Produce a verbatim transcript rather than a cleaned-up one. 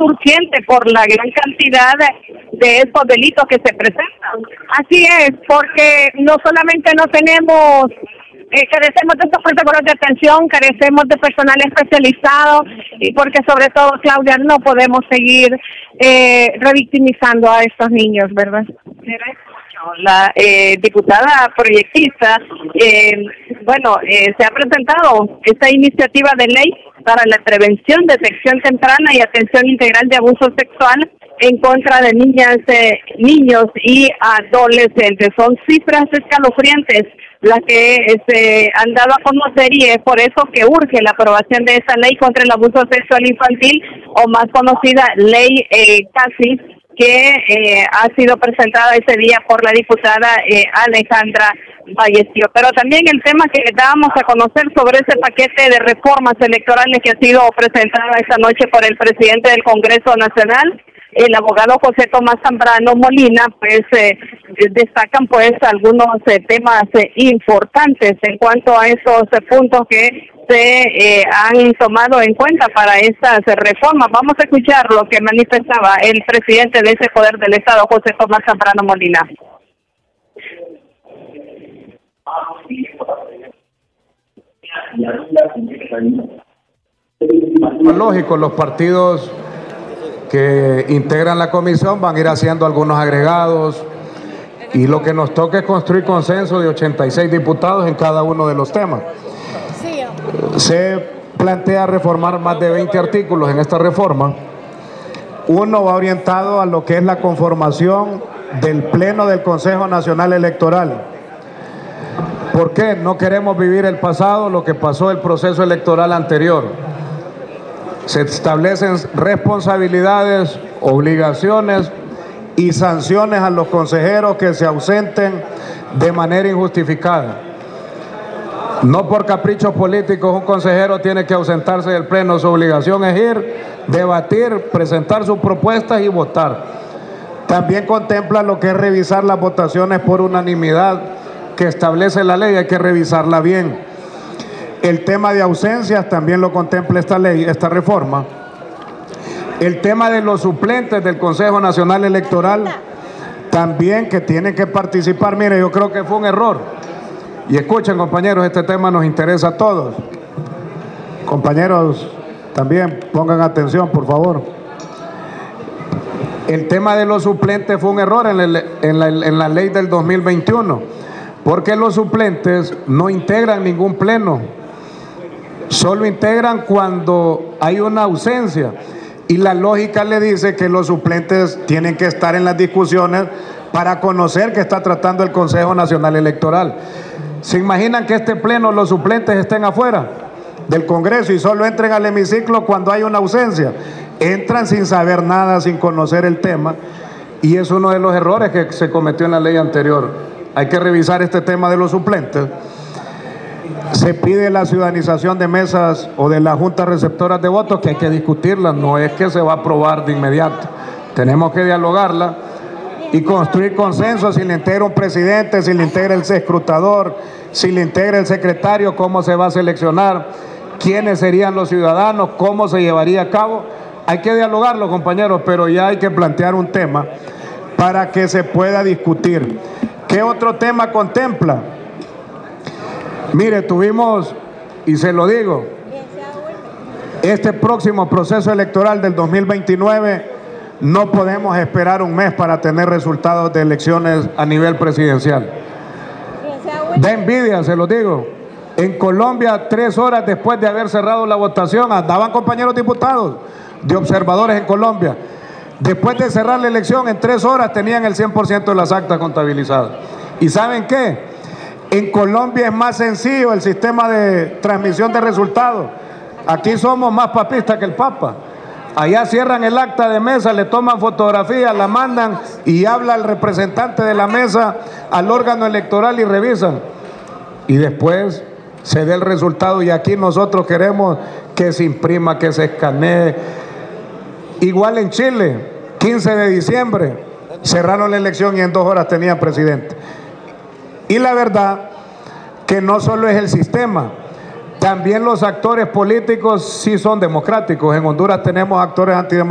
urgente por la gran cantidad de, de estos delitos que se presentan. Así es, porque no solamente no tenemos, eh, carecemos de estos protocolos de atención, carecemos de personal especializado, y porque sobre todo, Claudia, no podemos seguir eh, revictimizando a estos niños, ¿verdad? La eh, diputada proyectista, eh, bueno, eh, se ha presentado esta iniciativa de ley para la prevención, detección temprana y atención integral de abuso sexual en contra de niñas, eh, niños y adolescentes. Son cifras escalofriantes las que se han dado a conocer, y es por eso que urge la aprobación de esta ley contra el abuso sexual infantil, o más conocida ley eh, CASI, que eh, ha sido presentada ese día por la diputada eh, Alejandra Vallestío. Pero también el tema que dábamos a conocer sobre ese paquete de reformas electorales que ha sido presentada esta noche por el presidente del Congreso Nacional, el abogado José Tomás Zambrano Molina, pues eh, destacan pues algunos eh, temas eh, importantes en cuanto a esos eh, puntos que se eh, han tomado en cuenta para estas eh, reformas. Vamos a escuchar lo que manifestaba el presidente de ese poder del Estado, José Tomás Zambrano Molina. Lógico, los partidos que integran la comisión van a ir haciendo algunos agregados, y lo que nos toca es construir consenso de ochenta y seis diputados en cada uno de los temas. Se plantea reformar más de veinte artículos en esta reforma. Uno va orientado a lo que es la conformación del Pleno del Consejo Nacional Electoral. ¿Por qué? No queremos vivir el pasado, lo que pasó el proceso electoral anterior. Se establecen responsabilidades, obligaciones y sanciones a los consejeros que se ausenten de manera injustificada. No por caprichos políticos un consejero tiene que ausentarse del pleno. Su obligación es ir, debatir, presentar sus propuestas y votar. También contempla lo que es revisar las votaciones por unanimidad que establece la ley. Hay que revisarla bien. El tema de ausencias también lo contempla esta ley, esta reforma. El tema de los suplentes del Consejo Nacional Electoral también, que tienen que participar. Mire, yo creo que fue un error. Y escuchen, compañeros, este tema nos interesa a todos. Compañeros, también pongan atención, por favor. El tema de los suplentes fue un error en la, en la, en la ley del dos mil veintiuno, porque los suplentes no integran ningún pleno. Solo integran cuando hay una ausencia, y la lógica le dice que los suplentes tienen que estar en las discusiones para conocer qué está tratando el Consejo Nacional Electoral. ¿Se imaginan que este pleno los suplentes estén afuera del Congreso y solo entren al hemiciclo cuando hay una ausencia? Entran sin saber nada, sin conocer el tema, y es uno de los errores que se cometió en la ley anterior. Hay que revisar este tema de los suplentes. Se pide la ciudadanización de mesas o de las juntas receptoras de votos, que hay que discutirla, no es que se va a aprobar de inmediato. Tenemos que dialogarla y construir consenso. Si le integra un presidente, si le integra el escrutador, si le integra el secretario, cómo se va a seleccionar, quiénes serían los ciudadanos, cómo se llevaría a cabo. Hay que dialogarlo, compañeros, pero ya hay que plantear un tema para que se pueda discutir. ¿Qué otro tema contempla? Mire, tuvimos, y se lo digo, este próximo proceso electoral del dos mil veintinueve, no podemos esperar un mes para tener resultados de elecciones a nivel presidencial. Da envidia, se lo digo. En Colombia, tres horas después de haber cerrado la votación, andaban compañeros diputados de observadores en Colombia. Después de cerrar la elección, en tres horas tenían el cien por ciento de las actas contabilizadas. ¿Y saben qué? En Colombia es más sencillo el sistema de transmisión de resultados. Aquí somos más papistas que el Papa. Allá cierran el acta de mesa, le toman fotografías, la mandan y habla el representante de la mesa al órgano electoral y revisan. Y después se dé el resultado, y aquí nosotros queremos que se imprima, que se escanee. Igual en Chile, quince de diciembre, cerraron la elección y en dos horas tenían presidente. Y la verdad que no solo es el sistema, también los actores políticos sí son democráticos. En Honduras tenemos actores antidemocráticos.